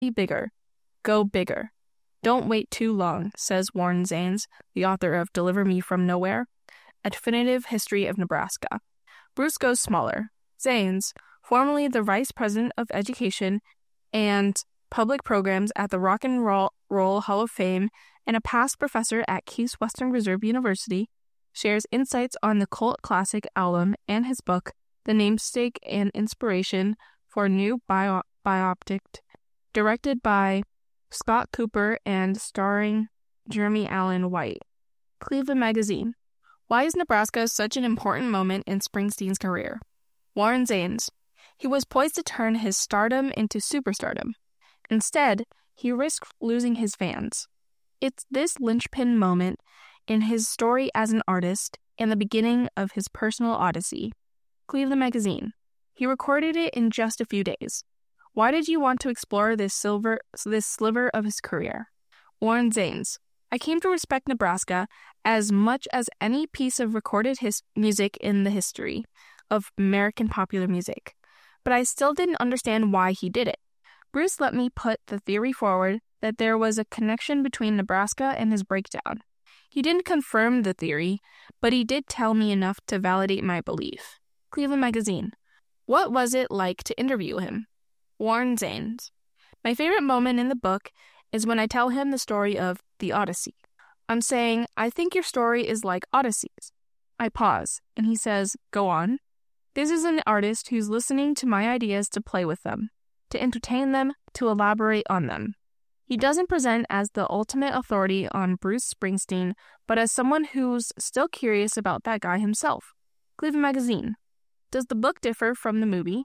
Be bigger. Go bigger. Don't wait too long, says Warren Zanes, the author of Deliver Me from Nowhere, A Definitive History of Nebraska. Bruce goes smaller. Zanes, formerly the Vice President of Education and Public Programs at the Rock and Roll Hall of Fame and a past professor at Case Western Reserve University, shares insights on the cult classic album and his book, The Namesake and Inspiration for a New Biopic, directed by Scott Cooper and starring Jeremy Allen White. Cleveland Magazine. Why is Nebraska such an important moment in Springsteen's career? Warren Zanes. He was poised to turn his stardom into superstardom. Instead, he risked losing his fans. It's this linchpin moment in his story as an artist and the beginning of his personal odyssey. Cleveland Magazine. He recorded it in just a few days. Why did you want to explore this sliver of his career? Warren Zanes. I came to respect Nebraska as much as any piece of recorded music in the history of American popular music, but I still didn't understand why he did it. Bruce let me put the theory forward that there was a connection between Nebraska and his breakdown. He didn't confirm the theory, but he did tell me enough to validate my belief. Cleveland Magazine. What was it like to interview him? Warren Zanes. My favorite moment in the book is when I tell him the story of the Odyssey. I'm saying, I think your story is like Odyssey's. I pause, and he says, go on. This is an artist who's listening to my ideas to play with them, to entertain them, to elaborate on them. He doesn't present as the ultimate authority on Bruce Springsteen, but as someone who's still curious about that guy himself. Cleveland Magazine. Does the book differ from the movie?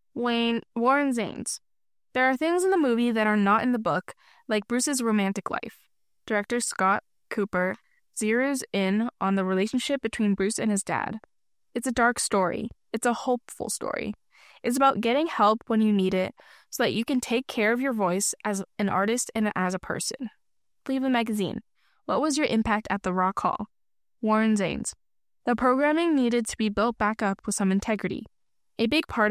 Warren Zanes. There are things in the movie that are not in the book, like Bruce's romantic life. Director Scott Cooper zeroes in on the relationship between Bruce and his dad. It's a dark story. It's a hopeful story. It's about getting help when you need it so that you can take care of your voice as an artist and as a person. Cleveland Magazine. What was your impact at the Rock Hall? Warren Zanes. The programming needed to be built back up with some integrity. A big part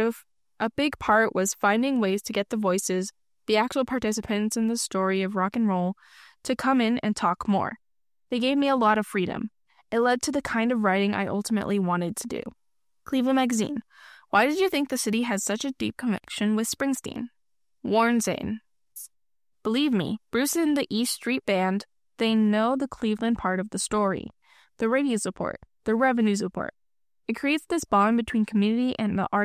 was finding ways to get the voices, the actual participants in the story of rock and roll, to come in and talk more. They gave me a lot of freedom. It led to the kind of writing I ultimately wanted to do. Cleveland Magazine. Why did you think the city has such a deep connection with Springsteen? Warren Zanes. Believe me, Bruce and the East Street Band, they know the Cleveland part of the story, the radio support, the revenue support. It creates this bond between community and the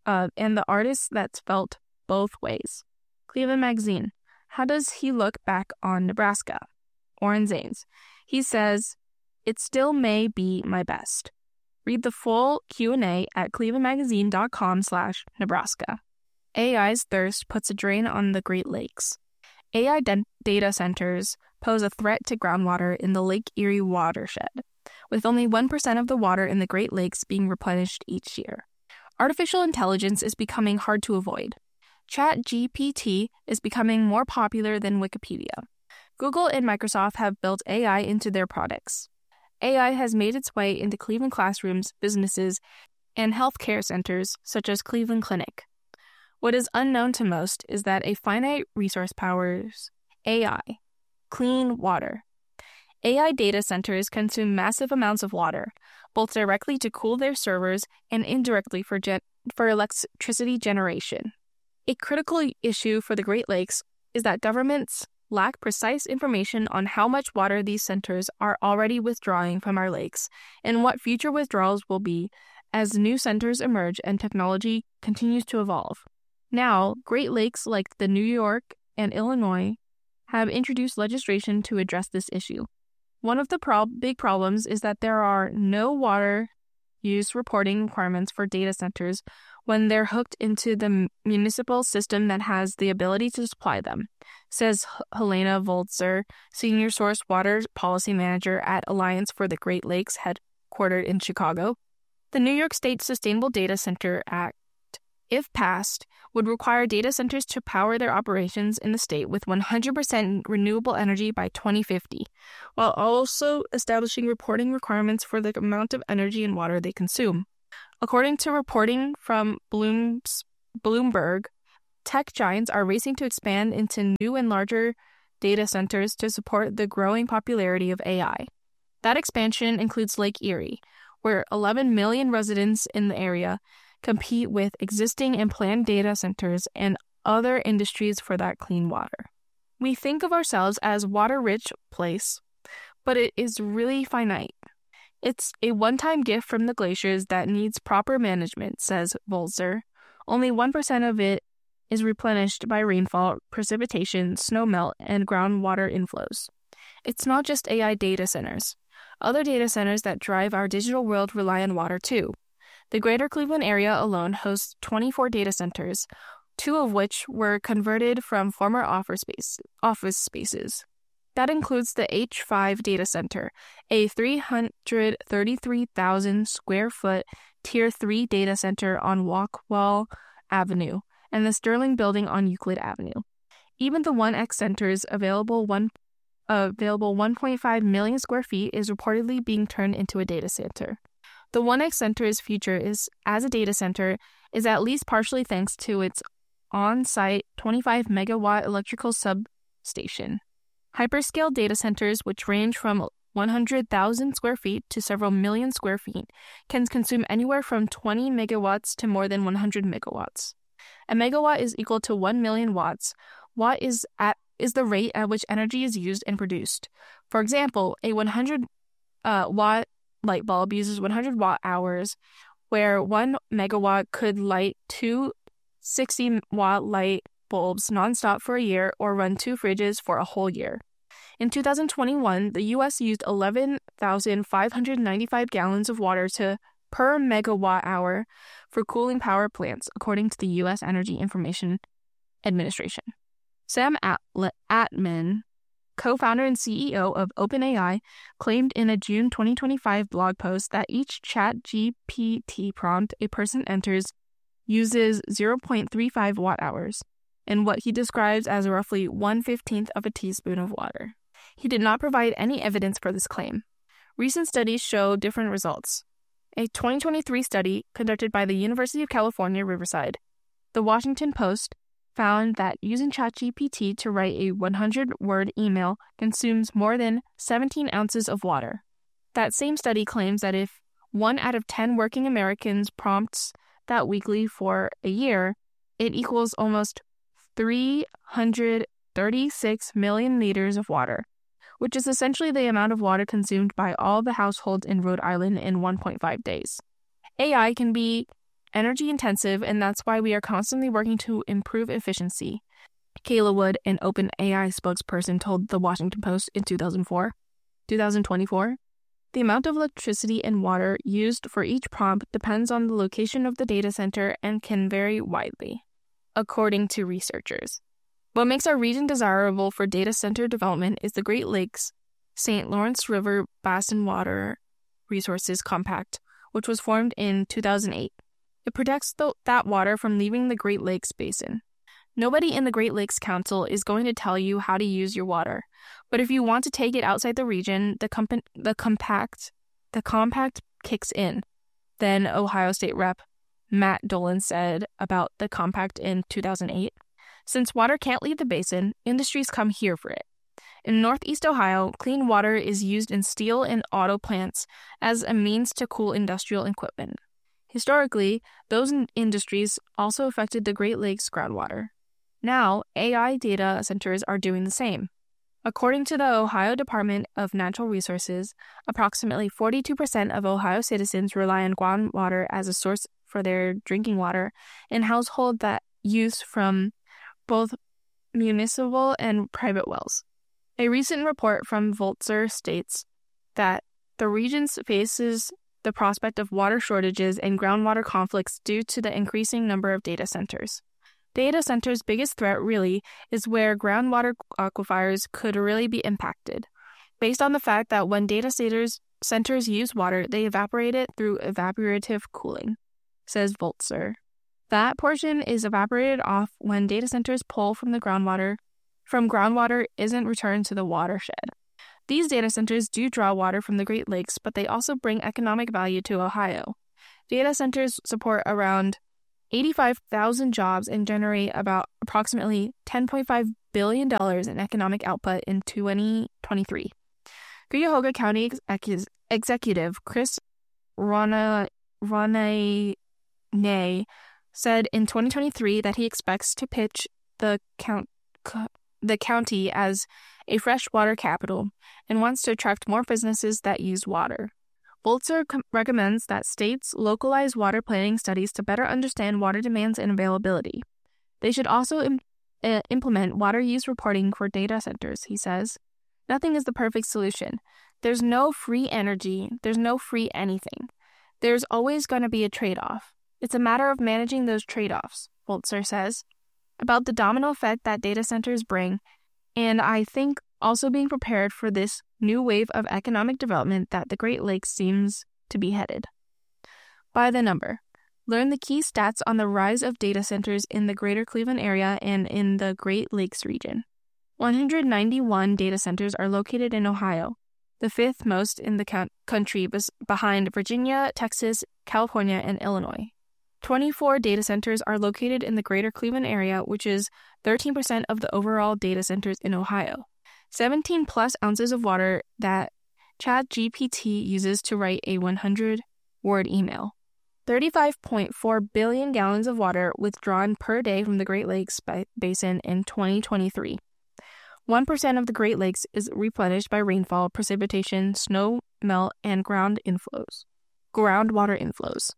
artists that's felt both ways. Cleveland Magazine. How does he look back on Nebraska? Warren Zanes. He says, it still may be my best. Read the full Q&A at clevelandmagazine.com/Nebraska. AI's thirst puts a drain on the Great Lakes. AI data centers pose a threat to groundwater in the Lake Erie watershed, with only 1% of the water in the Great Lakes being replenished each year. Artificial intelligence is becoming hard to avoid. ChatGPT is becoming more popular than Wikipedia. Google and Microsoft have built AI into their products. AI has made its way into Cleveland classrooms, businesses, and healthcare centers such as Cleveland Clinic. What is unknown to most is that a finite resource powers AI, clean water. AI data centers consume massive amounts of water, both directly to cool their servers and indirectly for electricity generation. A critical issue for the Great Lakes is that governments lack precise information on how much water these centers are already withdrawing from our lakes and what future withdrawals will be as new centers emerge and technology continues to evolve. Now, Great Lakes like the New York and Illinois have introduced legislation to address this issue. One of the big problems is that there are no water use reporting requirements for data centers when they're hooked into the municipal system that has the ability to supply them, says Helena Volzer, Senior Source Water Policy Manager at Alliance for the Great Lakes, headquartered in Chicago. The New York State Sustainable Data Center Act, if passed, would require data centers to power their operations in the state with 100% renewable energy by 2050, while also establishing reporting requirements for the amount of energy and water they consume. According to reporting from Bloomberg, tech giants are racing to expand into new and larger data centers to support the growing popularity of AI. That expansion includes Lake Erie, where 11 million residents in the area compete with existing and planned data centers and other industries for that clean water. We think of ourselves as a water-rich place, but it is really finite. It's a one-time gift from the glaciers that needs proper management, says Volzer. Only 1% of it is replenished by rainfall, precipitation, snowmelt, and groundwater inflows. It's not just AI data centers. Other data centers that drive our digital world rely on water too. The greater Cleveland area alone hosts 24 data centers, 2 of which were converted from former office spaces. That includes the H5 data center, a 333,000 square foot Tier 3 data center on Walkwell Avenue, and the Sterling Building on Euclid Avenue. Even the 1X Center's available 1.5 million square feet is reportedly being turned into a data center. The 1X Center's future as a data center is at least partially thanks to its on-site 25 megawatt electrical substation. Hyperscale data centers, which range from 100,000 square feet to several million square feet, can consume anywhere from 20 megawatts to more than 100 megawatts. A megawatt is equal to 1 million watts. Watt is the rate at which energy is used and produced. For example, a 100 watt light bulb uses 100 watt hours, where 1 megawatt could light 2 60 watt light bulbs nonstop for a year or run 2 fridges for a whole year. In 2021, the U.S. used 11,595 gallons of water per megawatt hour for cooling power plants, according to the U.S. Energy Information Administration. Sam Altman, co-founder and CEO of OpenAI, claimed in a June 2025 blog post that each ChatGPT prompt a person enters uses 0.35 watt-hours, and what he describes as roughly 1/15 of a teaspoon of water. He did not provide any evidence for this claim. Recent studies show different results. A 2023 study conducted by the University of California, Riverside, The Washington Post, found that using ChatGPT to write a 100-word email consumes more than 17 ounces of water. That same study claims that if 1 out of 10 working Americans prompts that weekly for a year, it equals almost 336 million liters of water, which is essentially the amount of water consumed by all the households in Rhode Island in 1.5 days. AI can be energy intensive, and that's why we are constantly working to improve efficiency, Kayla Wood, an OpenAI spokesperson, told The Washington Post in 2024. The amount of electricity and water used for each prompt depends on the location of the data center and can vary widely, according to researchers. What makes our region desirable for data center development is the Great Lakes St. Lawrence River Basin Water Resources Compact, which was formed in 2008. It protects that water from leaving the Great Lakes Basin. Nobody in the Great Lakes Council is going to tell you how to use your water, but if you want to take it outside the region, the compact kicks in. Then Ohio State Rep. Matt Dolan said about the compact in 2008. Since water can't leave the basin, industries come here for it. In Northeast Ohio, clean water is used in steel and auto plants as a means to cool industrial equipment. Historically, those industries also affected the Great Lakes groundwater. Now, AI data centers are doing the same. According to the Ohio Department of Natural Resources, approximately 42% of Ohio citizens rely on groundwater as a source for their drinking water in households that use from both municipal and private wells. A recent report from Volzer states that the region faces the prospect of water shortages and groundwater conflicts due to the increasing number of data centers. Data centers' biggest threat really is where groundwater aquifers could really be impacted, based on the fact that when data centers use water, they evaporate it through evaporative cooling, says Volzer. That portion is evaporated off when data centers pull from groundwater isn't returned to the watershed. These data centers do draw water from the Great Lakes, but they also bring economic value to Ohio. Data centers support around 85,000 jobs and generate about approximately $10.5 billion in economic output in 2023. Cuyahoga County Executive Chris Ronay said in 2023 that he expects to pitch the county as a freshwater capital and wants to attract more businesses that use water. Bolzer recommends that states localize water planning studies to better understand water demands and availability. They should also implement water use reporting for data centers, he says. Nothing is the perfect solution. There's no free energy. There's no free anything. There's always going to be a trade-off. It's a matter of managing those trade-offs, Bolzer says, about the domino effect that data centers bring, and I think also being prepared for this new wave of economic development that the Great Lakes seems to be headed. By the number. Learn the key stats on the rise of data centers in the greater Cleveland area and in the Great Lakes region. 191 data centers are located in Ohio, the fifth most in the country behind Virginia, Texas, California, and Illinois. 24 data centers are located in the greater Cleveland area, which is 13% of the overall data centers in Ohio. 17 plus ounces of water that ChatGPT uses to write a 100-word email. 35.4 billion gallons of water withdrawn per day from the Great Lakes Basin in 2023. 1% of the Great Lakes is replenished by rainfall, precipitation, snow melt, and groundwater inflows.